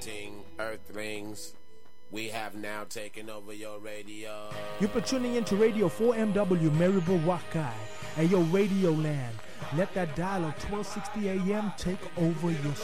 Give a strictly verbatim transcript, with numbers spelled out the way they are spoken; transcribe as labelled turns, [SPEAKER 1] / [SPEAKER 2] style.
[SPEAKER 1] Greeting, Earthlings. We have now taken over your radio.
[SPEAKER 2] You've been tuning into Radio four M W Maribel Wakai and your Radio Land. Let that dial of twelve sixty A M take over your